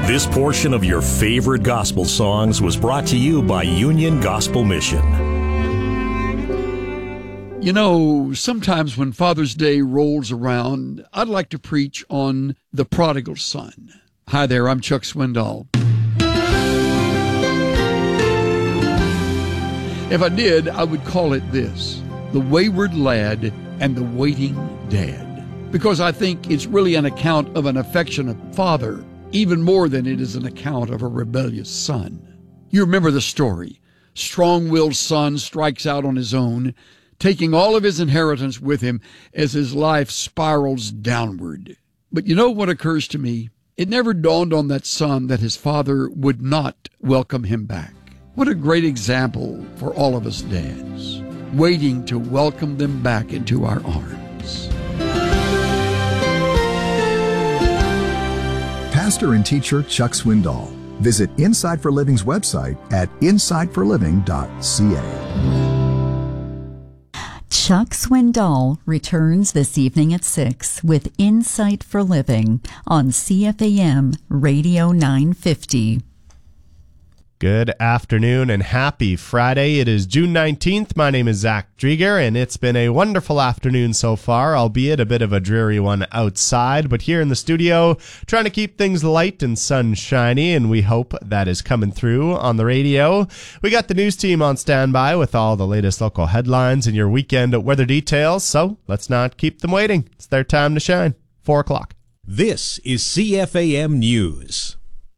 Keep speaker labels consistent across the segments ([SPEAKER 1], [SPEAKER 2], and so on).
[SPEAKER 1] This portion of your favorite gospel songs was brought to you by Union Gospel Mission.
[SPEAKER 2] You know, sometimes when Father's Day rolls around, I'd like to preach on the prodigal son. Hi there, I'm Chuck Swindoll. If I did, I would call it this: the wayward lad and the waiting dad. Because I think it's really an account of an affectionate father, even more than it is an account of a rebellious son. You remember the story. Strong-willed son strikes out on his own, taking all of his inheritance with him as his life spirals downward. But you know what occurs to me? It never dawned on that son that his father would not welcome him back. What a great example for all of us dads, waiting to welcome them back into our arms.
[SPEAKER 3] Pastor and teacher Chuck Swindoll. Visit Inside for Living's website at insideforliving.ca.
[SPEAKER 4] Chuck Swindoll returns this evening at 6 with Insight for Living on CFAM Radio 950.
[SPEAKER 5] Good afternoon and happy Friday. It is June 19th. My name is Zach Drieger, and it's been a wonderful afternoon so far, albeit a bit of a dreary one outside. But here in the studio, trying to keep things light and sunshiny, and we hope that is coming through on the radio. We got the news team on standby with all the latest local headlines and your weekend weather details, so let's not keep them waiting. It's their time to shine. 4 o'clock.
[SPEAKER 6] This is CFAM News.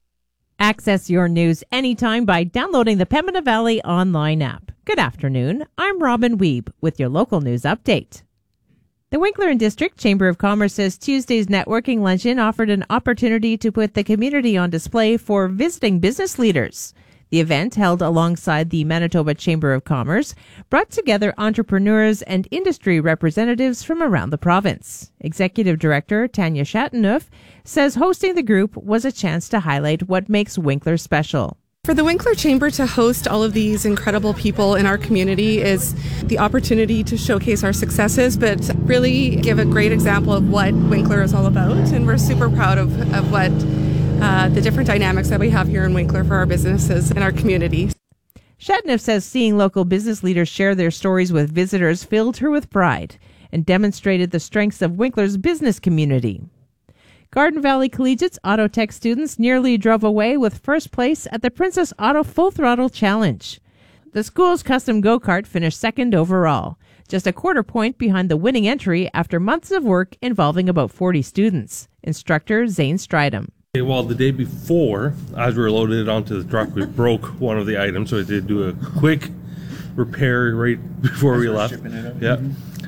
[SPEAKER 7] Access your news anytime by downloading the Pembina Valley online app. Good afternoon. I'm Robin Weeb with your local news update. The Winkler and District Chamber of Commerce says Tuesday's networking luncheon offered an opportunity to put the community on display for visiting business leaders. The event, held alongside the Manitoba Chamber of Commerce, brought together entrepreneurs and industry representatives from around the province. Executive Director Tanya Chateauneuf says hosting the group was a chance to highlight what makes Winkler special.
[SPEAKER 8] For the Winkler Chamber to host all of these incredible people in our community is the opportunity to showcase our successes, but really give a great example of what Winkler is all about. And we're super proud of what the different dynamics that we have here in Winkler for our businesses and our community.
[SPEAKER 7] Chateauneuf says seeing local business leaders share their stories with visitors filled her with pride and demonstrated the strengths of Winkler's business community. Garden Valley Collegiate's Auto Tech students nearly drove away with first place at the Princess Auto Full Throttle Challenge. The school's custom go-kart finished second overall, just a quarter point behind the winning entry after months of work involving about 40 students. Instructor Zane Stridham.
[SPEAKER 9] Well, the day before, as we were loaded onto the truck, we broke one of the items, so I did do a quick repair right before we left. Yeah.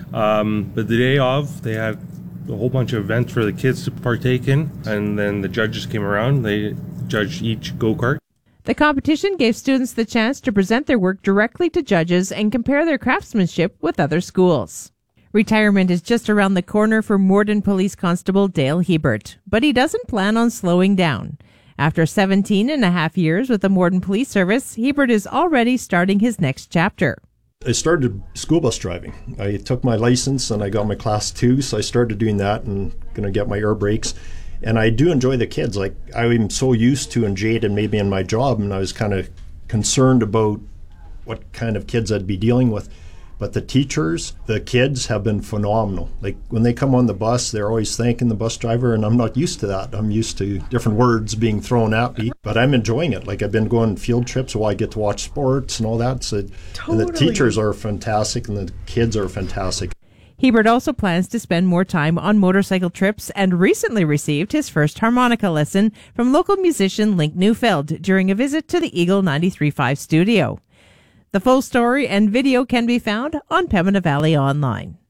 [SPEAKER 9] But the day of, they had a whole bunch of events for the kids to partake in, and then the judges came around. They judged each go-kart.
[SPEAKER 7] The competition gave students the chance to present their work directly to judges and compare their craftsmanship with other schools. Retirement is just around the corner for Morden Police Constable Dale Hebert, but he doesn't plan on slowing down. After 17 and a half years with the Morden Police Service, Hebert is already starting his next chapter.
[SPEAKER 10] I started school bus driving. I took my license and I got my class 2, so I started doing that and going to get my air brakes. And I do enjoy the kids. Like, I'm so used to and jaded maybe in my job, and I was kind of concerned about what kind of kids I'd be dealing with. But the teachers, the kids have been phenomenal. Like, when they come on the bus, they're always thanking the bus driver, and I'm not used to that. I'm used to different words being thrown at me, but I'm enjoying it. Like, I've been going field trips while I get to watch sports and all that. So, totally. And the teachers are fantastic, and the kids are fantastic.
[SPEAKER 7] Hebert also plans to spend more time on motorcycle trips and recently received his first harmonica lesson from local musician Link Neufeld during a visit to the Eagle 93.5 studio. The full story and video can be found on Pembina Valley Online.